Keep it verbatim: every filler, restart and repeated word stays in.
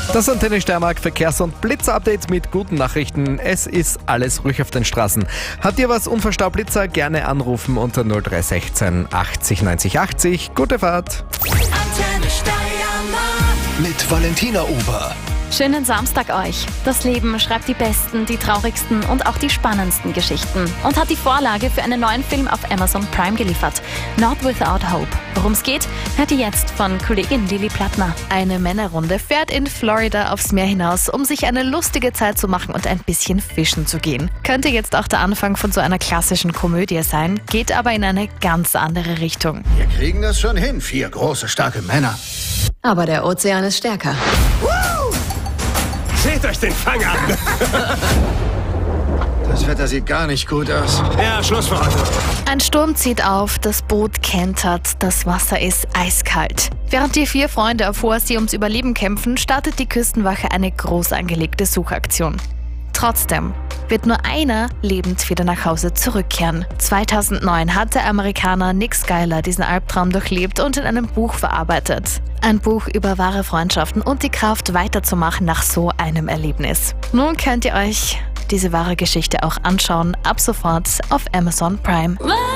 Das Antenne Steiermark Verkehrs- und Blitzer-Update mit guten Nachrichten. Es ist alles ruhig auf den Straßen. Habt ihr was unverstaubt Blitzer? Gerne anrufen unter null drei eins sechs achtzig neunzig achtzig. Gute Fahrt! Antenne Steiermark. Mit Valentina Ober. Schönen Samstag euch. Das Leben schreibt die besten, die traurigsten und auch die spannendsten Geschichten und hat die Vorlage für einen neuen Film auf Amazon Prime geliefert. Not Without Hope. Worum es geht, hört ihr jetzt von Kollegin Lili Plattner. Eine Männerrunde fährt in Florida aufs Meer hinaus, um sich eine lustige Zeit zu machen und ein bisschen fischen zu gehen. Könnte jetzt auch der Anfang von so einer klassischen Komödie sein, geht aber in eine ganz andere Richtung. Wir kriegen das schon hin, vier große, starke Männer. Aber der Ozean ist stärker. Seht euch den Fang an! Das Wetter sieht gar nicht gut aus. Ja, Schluss für heute. Ein Sturm zieht auf, das Boot kentert, das Wasser ist eiskalt. Während die vier Freunde auf hoher See ums Überleben kämpfen, startet die Küstenwache eine groß angelegte Suchaktion. Trotzdem wird nur einer lebend wieder nach Hause zurückkehren. zweitausendneun hat der Amerikaner Nick Skyler diesen Albtraum durchlebt und in einem Buch verarbeitet. Ein Buch über wahre Freundschaften und die Kraft, weiterzumachen nach so einem Erlebnis. Nun könnt ihr euch diese wahre Geschichte auch anschauen, ab sofort auf Amazon Prime.